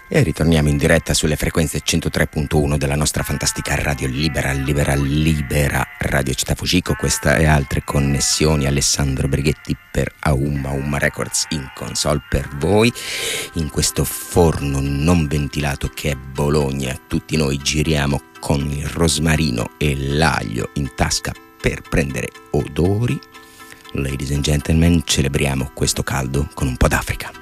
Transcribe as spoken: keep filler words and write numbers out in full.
E ritorniamo in diretta sulle frequenze centotré punto uno della nostra fantastica radio libera, libera, libera Radio Città Fujiko. Questa e altre connessioni. Alessandro Brighetti per Aumma, Aumma Records in console per voi. In questo forno non ventilato che è Bologna, tutti noi giriamo con il rosmarino e l'aglio in tasca per prendere odori. Ladies and gentlemen, celebriamo questo caldo con un po' d'Africa.